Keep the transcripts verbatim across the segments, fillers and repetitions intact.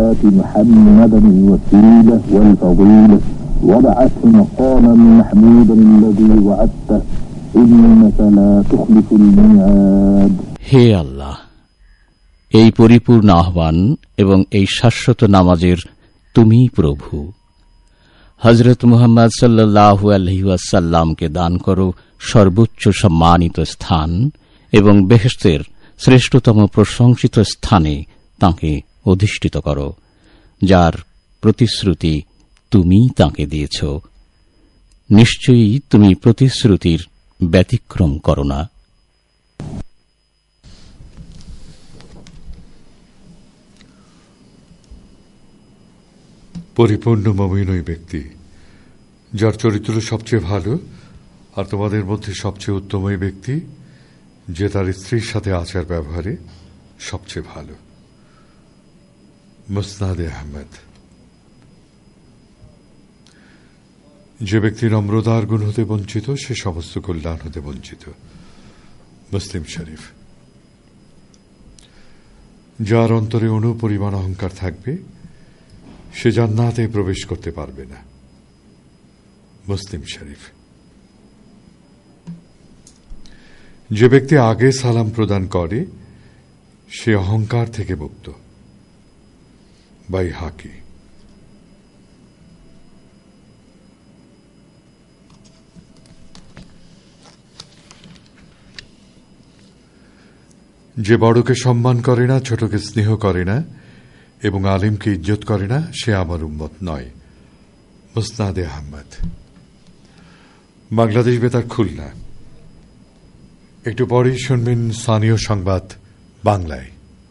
آت محمدا الوسيلة والفضيلة وابعثه مقاما محمودا الذي وعدته إنك لا تخلف الميعاد. হে আল্লাহ, এই পরিপূর্ণ আহ্বান এবং এই শাশ্বত নামাজের তুমি প্রভু। হযরত মুহাম্মদ সাল্লাল্লাহু আলাইহি ওয়াসাল্লামকে দান করো সর্বোচ্চ সম্মানিত স্থান এবং বেহেশতের শ্রেষ্ঠতম প্রশংসিত স্থানে তাঁকে অধিষ্ঠিত করো, যার প্রতিশ্রুতি তুমি তাঁকে দিয়েছ। নিশ্চয়ই তুমি প্রতিশ্রুতির ব্যতিক্রম করো না। পরিপূর্ণ মুমিন ওই ব্যক্তি যার চরিত্র সবচেয়ে ভালো, আর তোমাদের মধ্যে সবচেয়ে উত্তম ওই ব্যক্তি যে তার স্ত্রীর সাথে আচার ব্যবহারে সবচেয়ে ভালো। মুসনাদে আহমেদ। যে ব্যক্তি নম্রতার গুণ হতে বঞ্চিত সে সমস্ত কল্যাণ হতে বঞ্চিত। মুসলিম শরীফ। যার অন্তরে অনুপরিমাণ অহংকার থাকবে সে জান্নাতে প্রবেশ করতে পারবে না। মুসলিম শরীফ। যে ব্যক্তি আগে সালাম প্রদান করে সে অহংকার থেকে মুক্ত। বাইহাকি। যে বড়কে সম্মান করে না, ছোটকে স্নেহ করে না এবং আলিমকে ইজ্জত করে না সে আমার উম্মত নয়। মুসনাদে আহমদ। বাংলাদেশ বেতার খুলনা। একটু পরেই শুনবেন স্থানীয় সংবাদ বাংলায়।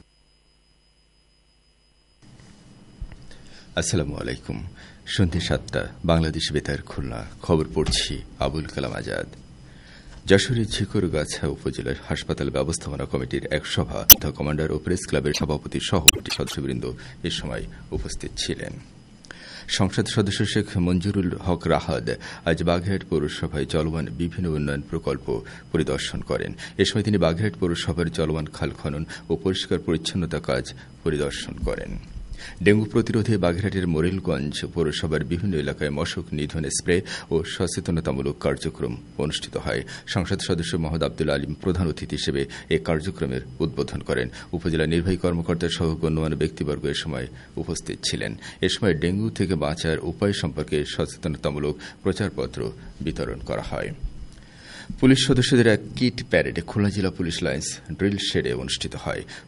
আসসালামু আলাইকুম। সন্ধ্যে সাতটা, বাংলাদেশ বেতার খুলনা। খবর পড়ছি আবুল কালাম আজাদ। যশোরের ঝিকরগাছা উপজেলার হাসপাতাল ব্যবস্থাপনা কমিটির এক সভা কমান্ডার ও প্রেস ক্লাবের সভাপতি সহ সদস্যবৃন্দ এ সময় উপস্থিত ছিলেন। সংসদ সদস্য শেখ মঞ্জুরুল হক রাহাদ আজ বাগেরহাট পৌরসভায় চলমান বিভিন্ন উন্নয়ন প্রকল্প পরিদর্শন করেন। এ সময় তিনি বাগেরহাট পৌরসভার চলমান খাল খনন ও পরিষ্কার পরিচ্ছন্নতা কাজ পরিদর্শন করেন। ডেঙ্গু প্রতিরোধে বাগেরহাটের মোরেলগঞ্জ পৌরসভার বিভিন্ন এলাকায় মশক নিধন স্প্রে ও সচেতনতামূলক কার্যক্রম অনুষ্ঠিত হয়। সংসদ সদস্য মোহাম্মদ আব্দুল আলিম প্রধান অতিথি হিসেবে এই কার্যক্রমের উদ্বোধন করেন। উপজেলা নির্বাহী কর্মকর্তা সহ গণ্যমান্য ব্যক্তিবর্গ এ সময় উপস্থিত ছিলেন। এ সময় ডেঙ্গু থেকে বাঁচার উপায় সম্পর্কে সচেতনতামূলক প্রচারপত্র বিতরণ করা হয়। পুলিশ সদস্যদের এক কিট প্যারেড খুলনা জেলা পুলিশ লাইন্স ড্রিল শেডে অনুষ্ঠিত হয়।